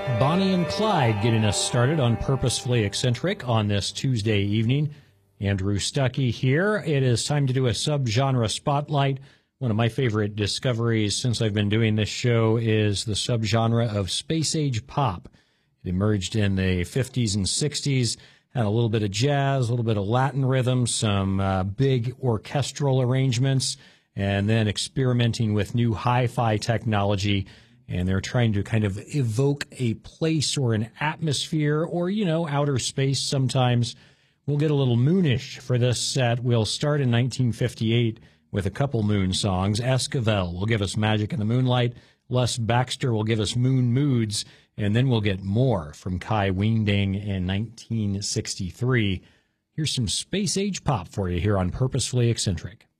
Bonnie and Clyde getting us started on Purposefully Eccentric on this Tuesday evening. Andrew Stuckey here. It is time to do a subgenre spotlight. One of my favorite discoveries since I've been doing this show is the subgenre of space age pop. It emerged in the 50s and 60s, had a little bit of jazz, a little bit of Latin rhythm, some big orchestral arrangements, and then experimenting with new hi-fi technology. And they're trying to kind of evoke a place or an atmosphere or, outer space sometimes. We'll get a little moonish for this set. We'll start in 1958 with a couple moon songs. Esquivel will give us Magic in the Moonlight. Les Baxter will give us Moon Moods. And then we'll get more from Kai Wingding in 1963. Here's some space age pop for you here on Purposefully Eccentric.